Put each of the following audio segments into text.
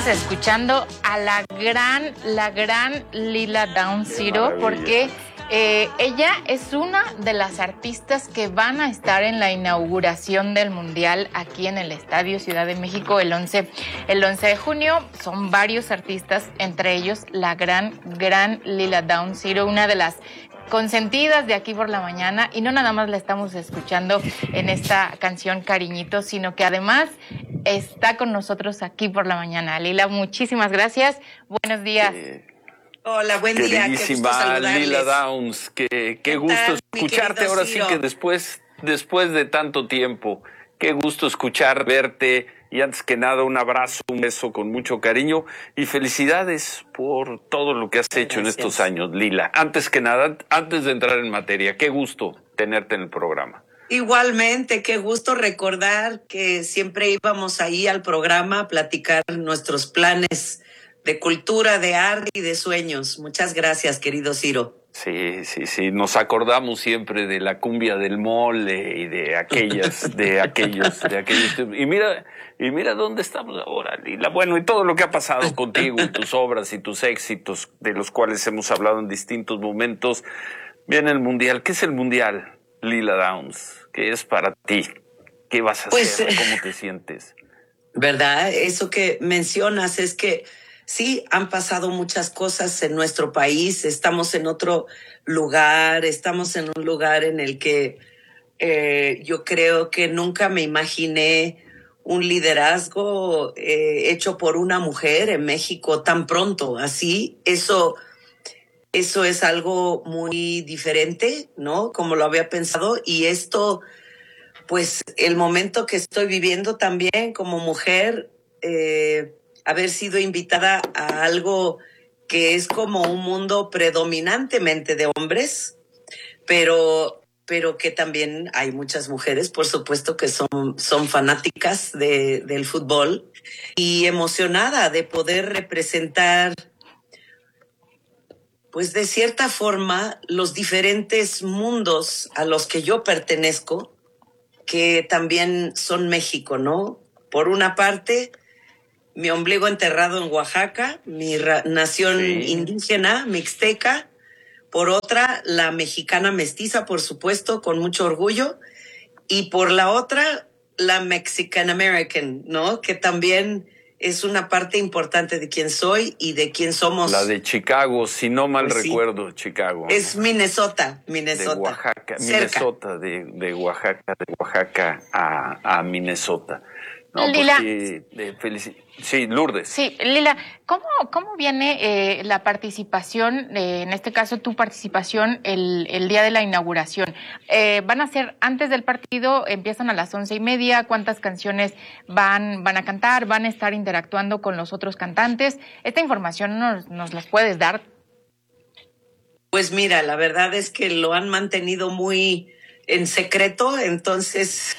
Estamos escuchando a la gran Lila Downs Zero, porque ella es una de las artistas que van a estar en la inauguración del Mundial aquí en el Estadio Ciudad de México el 11 de junio. Son varios artistas, entre ellos la gran Lila Downs Zero, una de las consentidas de Aquí por la Mañana, y no nada más la estamos escuchando en esta canción Cariñito, sino que además está con nosotros aquí por la mañana. Lila, muchísimas gracias. Buenos días. Hola, buen día. Queridísima Lila Downs, qué gusto escucharte ahora sí que después de tanto tiempo. Qué gusto escuchar, verte, y antes que nada un abrazo, un beso con mucho cariño y felicidades por todo lo que has hecho en estos años, Lila. Antes que nada, antes de entrar en materia, qué gusto tenerte en el programa. Igualmente, qué gusto recordar que siempre íbamos ahí al programa a platicar nuestros planes de cultura, de arte y de sueños. Muchas gracias, querido Ciro. Sí, nos acordamos siempre de la cumbia del mole y de aquellos. Y mira dónde estamos ahora, Lila. Bueno, y todo lo que ha pasado contigo y tus obras y tus éxitos, de los cuales hemos hablado en distintos momentos. Viene el Mundial. ¿Qué es el Mundial, Lila Downs? ¿Qué es para ti? ¿Qué vas a hacer? ¿Cómo te sientes? ¿Verdad? Eso que mencionas es que sí, han pasado muchas cosas en nuestro país. Estamos en otro lugar, estamos en un lugar en el que yo creo que nunca me imaginé un liderazgo hecho por una mujer en México tan pronto. Así, eso es algo muy diferente, ¿no? Como lo había pensado. Y esto, pues, el momento que estoy viviendo también como mujer, haber sido invitada a algo que es como un mundo predominantemente de hombres, pero que también hay muchas mujeres, por supuesto, que son fanáticas del fútbol, y emocionada de poder representar, pues de cierta forma, los diferentes mundos a los que yo pertenezco, que también son México, ¿no? Por una parte, mi ombligo enterrado en Oaxaca, mi nación indígena, mixteca. Por otra, la mexicana mestiza, por supuesto, con mucho orgullo. Y por la otra, la Mexican American, ¿no? Que también es una parte importante de quién soy y de quién somos. La de Chicago, si no mal recuerdo, Chicago. Es Minnesota. De Oaxaca, cerca. de Oaxaca a Minnesota. No, Lila. Sí, Lourdes. Sí, Lila, ¿cómo viene la participación, en este caso tu participación el día de la inauguración? ¿Van a ser antes del partido, empiezan a las 11:30? ¿Cuántas canciones van a cantar? ¿Van a estar interactuando con los otros cantantes? ¿Esta información nos las puedes dar? Pues mira, la verdad es que lo han mantenido muy en secreto, entonces,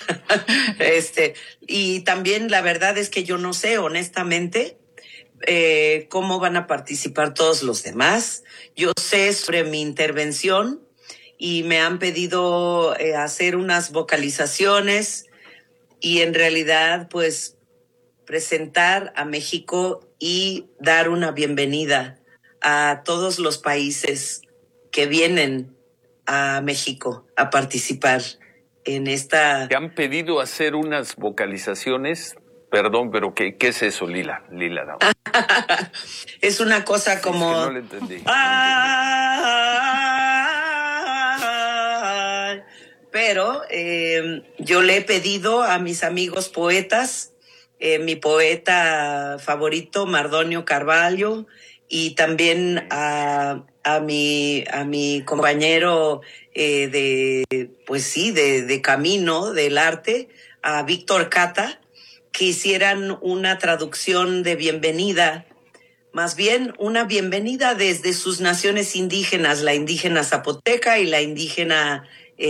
y también la verdad es que yo no sé, honestamente, cómo van a participar todos los demás. Yo sé sobre mi intervención y me han pedido hacer unas vocalizaciones y en realidad, pues, presentar a México y dar una bienvenida a todos los países que vienen a México a participar en esta... ¿Te han pedido hacer unas vocalizaciones? Perdón, pero ¿qué es eso, Lila? Lila, no. Es una cosa como... Es que no le entendí. Pero yo le he pedido a mis amigos poetas, mi poeta favorito, Mardonio Carvalho, y también a mi compañero de camino del arte, a Víctor Cata, que hicieran una traducción de bienvenida, más bien una bienvenida desde sus naciones indígenas, la indígena zapoteca y la indígena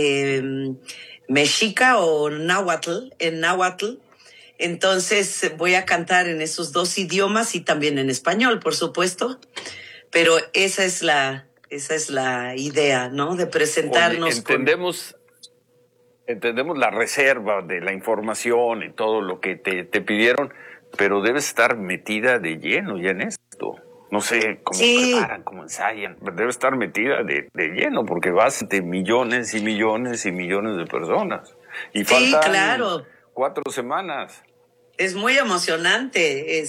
mexica o náhuatl, en náhuatl. Entonces voy a cantar en esos dos idiomas y también en español, por supuesto. Pero esa es la idea, ¿no? De presentarnos. Oye, entendemos la reserva de la información y todo lo que te pidieron, pero debes estar metida de lleno ya en esto. No sé cómo preparan, cómo ensayan, pero debe estar metida de lleno porque vas de millones y millones y millones de personas. Y faltan claro. 4 semanas. Es muy emocionante.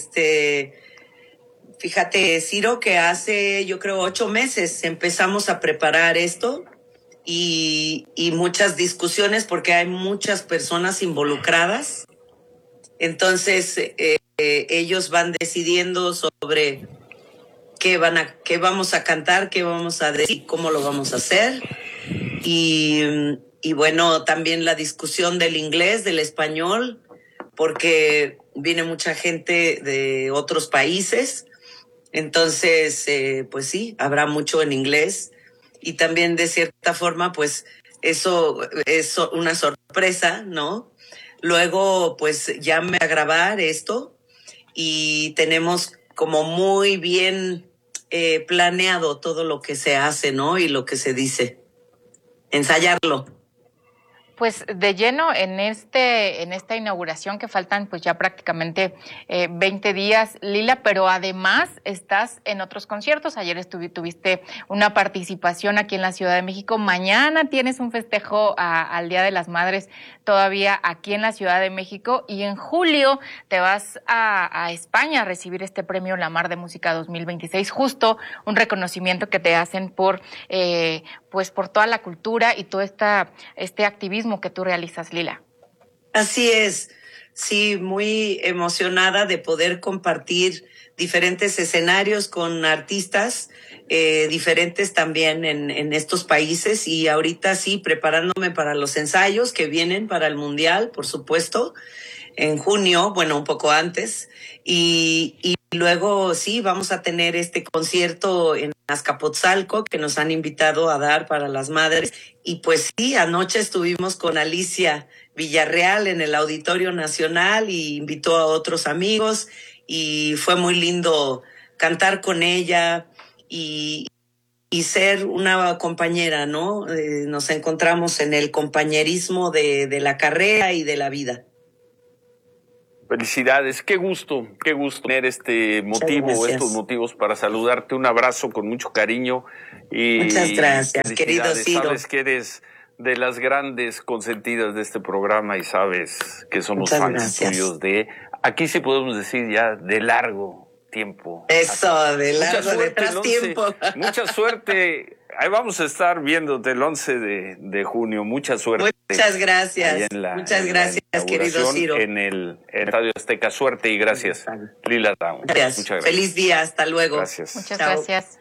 Fíjate, Ciro, que hace, yo creo, 8 meses empezamos a preparar esto y muchas discusiones porque hay muchas personas involucradas. Entonces, ellos van decidiendo sobre qué vamos a cantar, qué vamos a decir, cómo lo vamos a hacer. Y bueno, también la discusión del inglés, del español, porque viene mucha gente de otros países. Entonces, pues sí, habrá mucho en inglés. Y también, de cierta forma, pues eso es una sorpresa, ¿no? Luego, pues llame a grabar esto y tenemos como muy bien planeado todo lo que se hace, ¿no? Y lo que se dice. Ensayarlo. Pues de lleno en esta inauguración que faltan pues ya prácticamente 20 días, Lila, pero además estás en otros conciertos. Ayer tuviste una participación aquí en la Ciudad de México. Mañana tienes un festejo al Día de las Madres todavía aquí en la Ciudad de México y en julio te vas a España a recibir este premio La Mar de Música 2026, justo un reconocimiento que te hacen por toda la cultura y todo este activismo que tú realizas, Lila. Así es, sí, muy emocionada de poder compartir diferentes escenarios con artistas diferentes también en estos países y ahorita sí, preparándome para los ensayos que vienen para el Mundial, por supuesto, en junio, bueno, un poco antes, y luego sí, vamos a tener este concierto en Azcapotzalco que nos han invitado a dar para las madres. Y pues sí, anoche estuvimos con Alicia Villarreal en el Auditorio Nacional y invitó a otros amigos y fue muy lindo cantar con ella y ser una compañera, ¿no? Nos encontramos en el compañerismo de la carrera y de la vida. Felicidades, qué gusto tener este motivo, estos motivos para saludarte. Un abrazo con mucho cariño. Y muchas gracias, querido Ciro. Sabes que eres de las grandes consentidas de este programa y sabes que somos fans tuyos aquí sí podemos decir ya de largo tiempo. Eso, de largo, de tras tiempo. Mucha suerte. Ahí vamos a estar viéndote el 11 de junio. Mucha suerte. Muchas gracias. Muchas gracias, querido Ciro. En el Estadio Azteca. Suerte y gracias, Lila Downs. Gracias. Muchas gracias. Feliz día. Hasta luego. Gracias. Muchas gracias.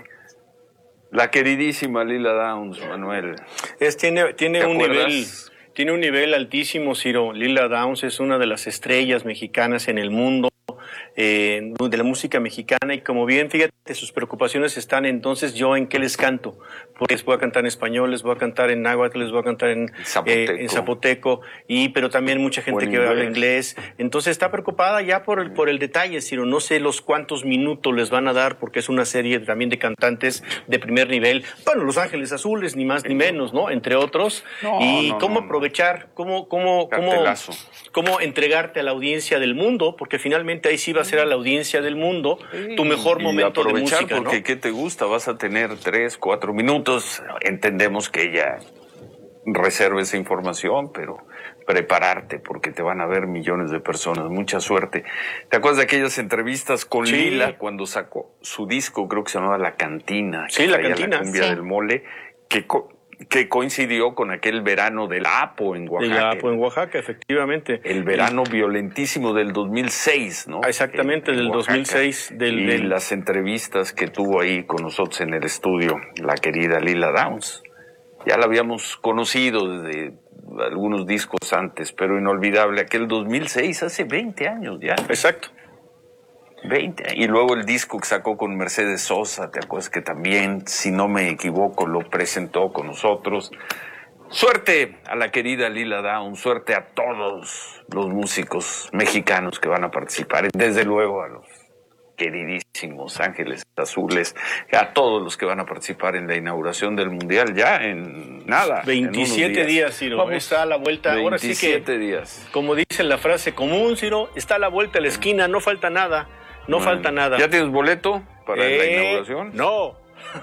La queridísima Lila Downs, Manuel. Tiene un nivel altísimo, Ciro. Lila Downs es una de las estrellas mexicanas en el mundo. De la música mexicana y como bien, fíjate, sus preocupaciones están entonces yo en qué les canto, porque les voy a cantar en español, les voy a cantar en náhuatl, les voy a cantar en zapoteco, pero también mucha gente que habla inglés, entonces está preocupada ya por el detalle, Ciro, no sé los cuántos minutos les van a dar porque es una serie también de cantantes de primer nivel, bueno, Los Ángeles Azules, ni más ni menos, ¿no? Entre otros, cómo aprovechar, cómo entregarte a la audiencia del mundo, porque finalmente ahí sí va a ser a la audiencia del mundo tu mejor momento de música, ¿no? Porque ¿qué te gusta? Vas a tener 3, 4 minutos. Entendemos que ella reserva esa información, pero prepararte porque te van a ver millones de personas. Mucha suerte. ¿Te acuerdas de aquellas entrevistas con Lila cuando sacó su disco? Creo que se llamaba La Cantina. Sí, La Cantina. La cumbia del mole, que coincidió con aquel verano del Apo en Oaxaca. Del Apo en Oaxaca, efectivamente. El verano violentísimo del 2006, ¿no? Exactamente, del Oaxaca. 2006. Y las entrevistas que tuvo ahí con nosotros en el estudio, la querida Lila Downs. Ya la habíamos conocido desde algunos discos antes, pero inolvidable. Aquel 2006, hace 20 años ya. Exacto. 20. Y luego el disco que sacó con Mercedes Sosa, ¿te acuerdas? Que también, si no me equivoco, lo presentó con nosotros. Suerte a la querida Lila Downs, suerte a todos los músicos mexicanos que van a participar, desde luego a los queridísimos Ángeles Azules, a todos los que van a participar en la inauguración del Mundial ya en nada. 27 días, Ciro. Vamos, está a la vuelta. 27 ahora sí que, días. Como dice la frase común, Ciro, está a la vuelta de la esquina, no falta nada. No falta nada. ¿Ya tienes boleto para la inauguración? No.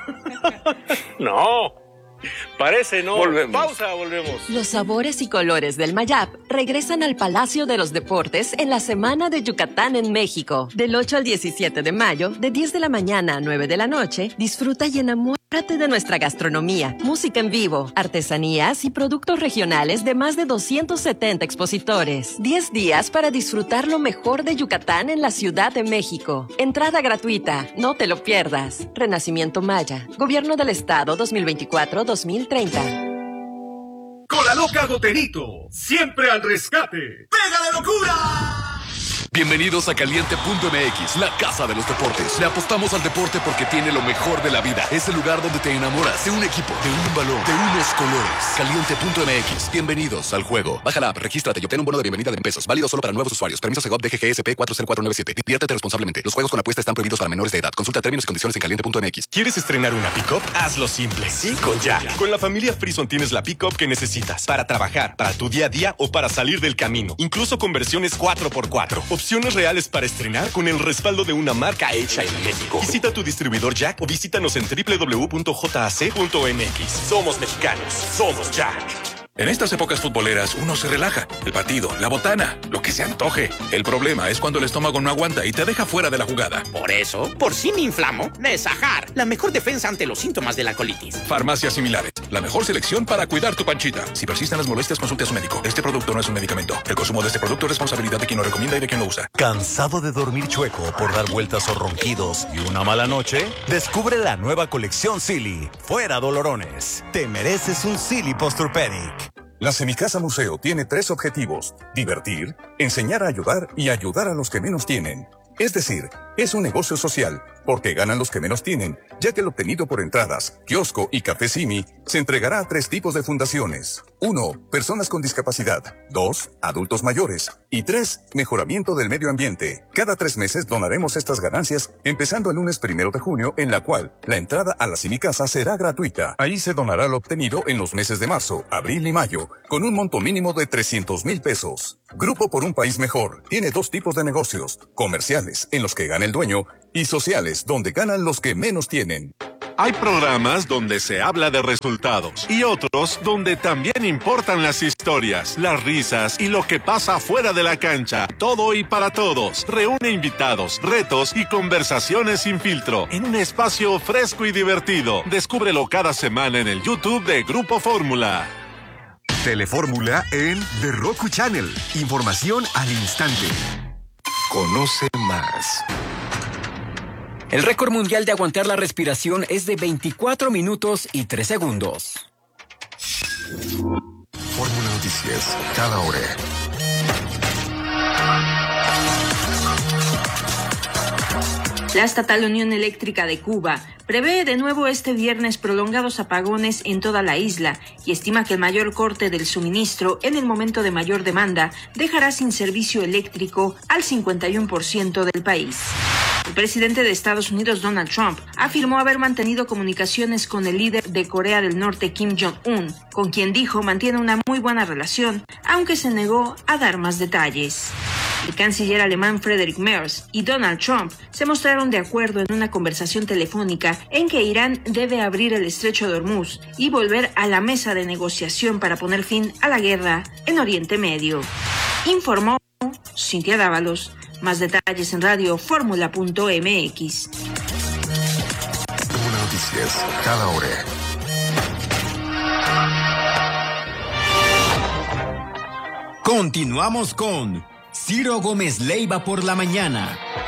No. Parece no. Volvemos. Pausa, volvemos. Los sabores y colores del Mayap regresan al Palacio de los Deportes en la Semana de Yucatán en México. Del 8 al 17 de mayo, de 10 de la mañana a 9 de la noche, disfruta y enamórate de nuestra gastronomía, música en vivo, artesanías y productos regionales de más de 270 expositores. 10 días para disfrutar lo mejor de Yucatán en la Ciudad de México. Entrada gratuita, no te lo pierdas. Renacimiento Maya, Gobierno del Estado 2024-2030. Con la loca Goterito, siempre al rescate. ¡Pega de locura! Bienvenidos a Caliente.mx, la casa de los deportes. Le apostamos al deporte porque tiene lo mejor de la vida. Es el lugar donde te enamoras de un equipo, de un balón, de unos colores. Caliente.mx, bienvenidos al juego. Baja la app, regístrate y obtén un bono de bienvenida de $1,000. Válido solo para nuevos usuarios. Permiso Segov DGGSP 40497. Diviértete responsablemente. Los juegos con apuesta están prohibidos para menores de edad. Consulta términos y condiciones en Caliente.mx. ¿Quieres estrenar una pick-up? Hazlo simple. Sí, con Jack. Con la familia Frison tienes la pick-up que necesitas para trabajar, para tu día a día o para salir del camino. Incluso con versiones 4x4. Opciones reales para estrenar con el respaldo de una marca hecha en México. Visita tu distribuidor Jack o visítanos en www.jac.mx. Somos mexicanos. Somos Jack. En estas épocas futboleras uno se relaja. El partido, la botana, lo que se antoje. El problema es cuando el estómago no aguanta y te deja fuera de la jugada. Por eso, por si me inflamo, Nesajar, la mejor defensa ante los síntomas de la colitis. Farmacias similares, la mejor selección para cuidar tu panchita. Si persisten las molestias, consulte a su médico. Este producto no es un medicamento. El consumo de este producto es responsabilidad de quien lo recomienda y de quien lo usa. ¿Cansado de dormir chueco por dar vueltas o ronquidos y una mala noche? Descubre la nueva colección Silly. Fuera dolorones. Te mereces un Silly Posturpedic. La Semicasa Museo tiene 3 objetivos: divertir, enseñar a ayudar y ayudar a los que menos tienen. Es decir, es un negocio social, porque ganan los que menos tienen, ya que lo obtenido por entradas, kiosco y café Simi se entregará a 3 tipos de fundaciones. 1. Personas con discapacidad. 2. Adultos mayores. Y 3. Mejoramiento del medio ambiente. Cada 3 meses donaremos estas ganancias, empezando el lunes 1 de junio, en la cual la entrada a la Semicasa será gratuita. Ahí se donará lo obtenido en los meses de marzo, abril y mayo, con un monto mínimo de 300,000 pesos. Grupo por un País Mejor tiene 2 tipos de negocios: comerciales, en los que gana el dueño, y sociales, donde ganan los que menos tienen. Hay programas donde se habla de resultados y otros donde también importan las historias, las risas y lo que pasa fuera de la cancha. Todo y para todos. Reúne invitados, retos y conversaciones sin filtro en un espacio fresco y divertido. Descúbrelo cada semana en el YouTube de Grupo Fórmula. Telefórmula en The Roku Channel. Información al instante. Conoce más. El récord mundial de aguantar la respiración es de 24 minutos y 3 segundos. Fórmula Noticias, cada hora. La estatal Unión Eléctrica de Cuba prevé de nuevo este viernes prolongados apagones en toda la isla y estima que el mayor corte del suministro en el momento de mayor demanda dejará sin servicio eléctrico al 51% del país. El presidente de Estados Unidos, Donald Trump, afirmó haber mantenido comunicaciones con el líder de Corea del Norte, Kim Jong-un, con quien dijo mantiene una muy buena relación, aunque se negó a dar más detalles. El canciller alemán Friedrich Merz y Donald Trump se mostraron de acuerdo en una conversación telefónica en que Irán debe abrir el estrecho de Hormuz y volver a la mesa de negociación para poner fin a la guerra en Oriente Medio. Informó Cintia Dávalos. Más detalles en radioformula.mx. Fórmula Noticias, cada hora. Continuamos con Ciro Gómez Leiva por la mañana.